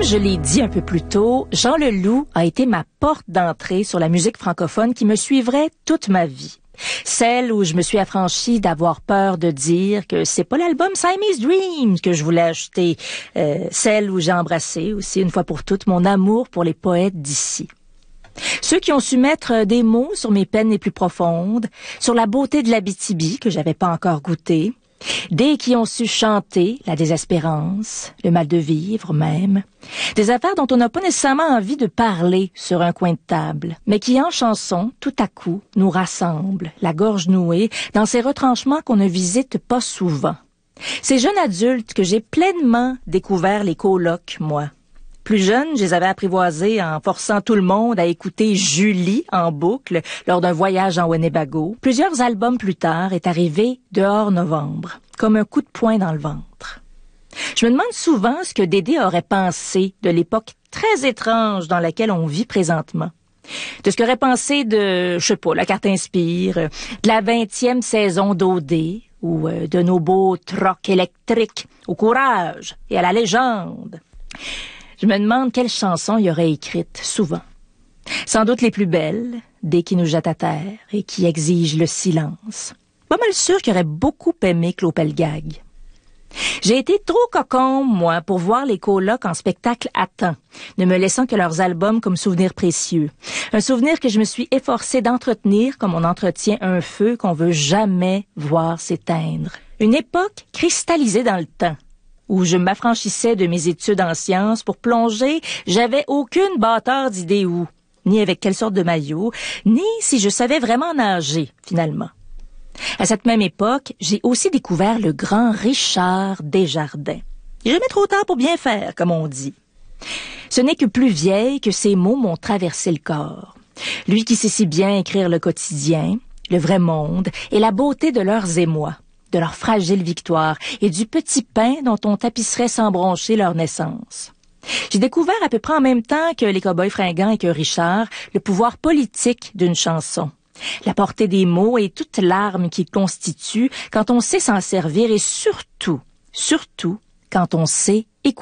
je l'ai dit un peu plus tôt, Jean Leloup a été ma porte d'entrée sur la musique francophone qui me suivrait toute ma vie. Celle où je me suis affranchie d'avoir peur de dire que c'est pas l'album Siamese Dreams que je voulais acheter. Celle où j'ai embrassé aussi une fois pour toutes mon amour pour les poètes d'ici. Ceux qui ont su mettre des mots sur mes peines les plus profondes, sur la beauté de l'Abitibi que j'avais pas encore goûté, des qui ont su chanter la désespérance, le mal de vivre même, des affaires dont on n'a pas nécessairement envie de parler sur un coin de table, mais qui en chanson, tout à coup, nous rassemblent, la gorge nouée, dans ces retranchements qu'on ne visite pas souvent. Ces jeunes adultes que j'ai pleinement découvert les colocs, moi. Plus jeune, je les avais apprivoisés en forçant tout le monde à écouter Julie en boucle lors d'un voyage en Winnebago. Plusieurs albums plus tard est arrivé Dehors Novembre, comme un coup de poing dans le ventre. Je me demande souvent ce que Dédé aurait pensé de l'époque très étrange dans laquelle on vit présentement. De ce qu'aurait pensé de, je sais pas, la carte Inspire, de la 20e saison d'OD, ou de nos beaux trocs électriques au courage et à la légende. Je me demande quelles chansons il aurait écrites, souvent. Sans doute les plus belles, des qui nous jettent à terre et qui exigent le silence. Pas mal sûr qu'il aurait beaucoup aimé Clopelgag. J'ai été trop cocon, moi, pour voir les colocs en spectacle à temps, ne me laissant que leurs albums comme souvenir précieux. Un souvenir que je me suis efforcée d'entretenir comme on entretient un feu qu'on veut jamais voir s'éteindre. Une époque cristallisée dans le temps, où je m'affranchissais de mes études en sciences pour plonger, j'avais aucune bâtard d'idée où, ni avec quelle sorte de maillot, ni si je savais vraiment nager, finalement. À cette même époque, j'ai aussi découvert le grand Richard Desjardins. Jamais trop tard pour bien faire, comme on dit. Ce n'est que plus vieille que ces mots m'ont traversé le corps. Lui qui sait si bien écrire le quotidien, le vrai monde et la beauté de leurs émois, de leur fragile victoire et du petit pain dont on tapisserait sans broncher leur naissance. J'ai découvert à peu près en même temps que les Cowboys fringants et que Richard, le pouvoir politique d'une chanson. La portée des mots et toute l'arme qui constitue quand on sait s'en servir et surtout quand on sait